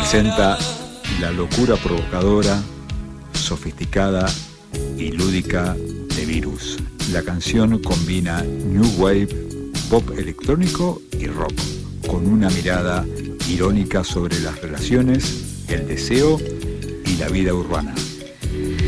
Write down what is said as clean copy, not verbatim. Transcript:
presenta la locura provocadora, sofisticada y lúdica de Virus. La canción combina new wave, pop electrónico y rock, con una mirada irónica sobre las relaciones, el deseo y la vida urbana.